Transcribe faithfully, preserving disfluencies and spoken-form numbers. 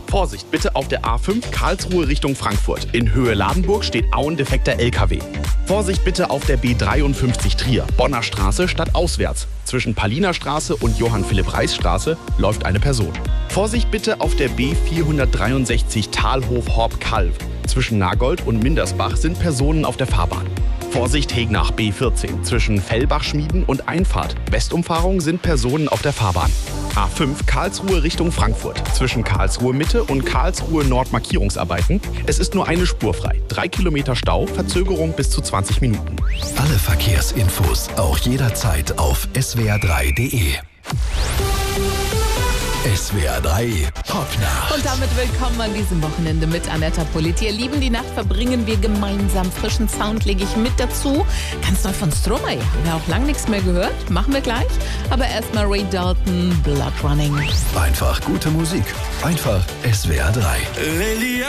Vorsicht, bitte auf der A fünf Karlsruhe Richtung Frankfurt. In Höhe Ladenburg steht auendefekter L K W. Vorsicht bitte auf der B dreiundfünfzig Trier, Bonner Straße stadtauswärts. Zwischen Paliner Straße und Johann-Philipp-Reiß-Straße läuft eine Person. Vorsicht bitte auf der B vierhundertdreiundsechzig Talhof-Horb-Kalw. Zwischen Nagold und Mindersbach sind Personen auf der Fahrbahn. Vorsicht Hegnach B vierzehn. Zwischen Fellbach-Schmieden und Einfahrt. Westumfahrung sind Personen auf der Fahrbahn. A fünf Karlsruhe Richtung Frankfurt. Zwischen Karlsruhe Mitte und Karlsruhe Nord Markierungsarbeiten. Es ist nur eine Spur frei. Drei Kilometer Stau, Verzögerung bis zu zwanzig Minuten. Alle Verkehrsinfos auch jederzeit auf s w r drei punkt d e. S W R drei Popnacht. Und damit willkommen an diesem Wochenende mit Anetta Politi. Ihr Lieben, die Nacht verbringen wir gemeinsam. Frischen Sound lege ich mit dazu. Ganz neu von Stromae. Haben wir auch lang nichts mehr gehört. Machen wir gleich. Aber erstmal Ray Dalton, Blood Running. Einfach gute Musik. Einfach S W R drei.